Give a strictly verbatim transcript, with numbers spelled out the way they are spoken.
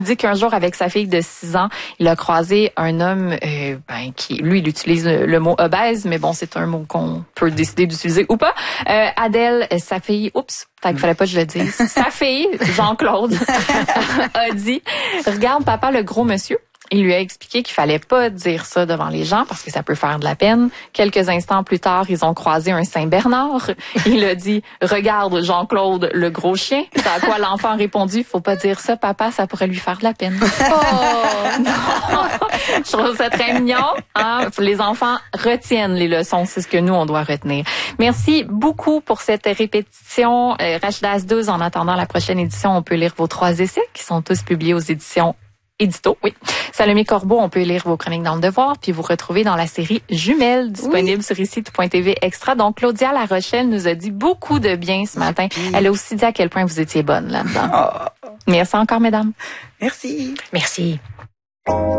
dit qu'un jour, avec sa fille de six ans, il a croisé un homme euh, ben, qui, lui, il utilise le, le mot obèse, mais bon, c'est un mot qu'on peut décider d'utiliser ou pas. Euh, Adèle, sa fille, oups, il fallait pas que je le dise, sa fille, Jean-Claude, a dit, « Regarde, papa, le gros monsieur. » Il lui a expliqué qu'il fallait pas dire ça devant les gens parce que ça peut faire de la peine. Quelques instants plus tard, ils ont croisé un Saint-Bernard. Il a dit « Regarde, Jean-Claude, le gros chien. » C'est à quoi l'enfant a répondu « Faut pas dire ça, papa, ça pourrait lui faire de la peine. » Oh non! Je trouve ça très mignon. Hein? Les enfants retiennent les leçons. C'est ce que nous, on doit retenir. Merci beaucoup pour cette répétition. Euh, Rachida Asdouz, en attendant la prochaine édition, on peut lire vos trois essais qui sont tous publiés aux éditions Édito, oui. Salomé Corbeau, on peut lire vos chroniques dans le Devoir, puis vous retrouver dans la série Jumelles, disponible oui. sur ici point t v extra. Donc, Claudia La Rochelle nous a dit beaucoup de bien ce matin. Oui. Elle a aussi dit à quel point vous étiez bonne là-dedans. Oh. Merci encore, mesdames. Merci. Merci.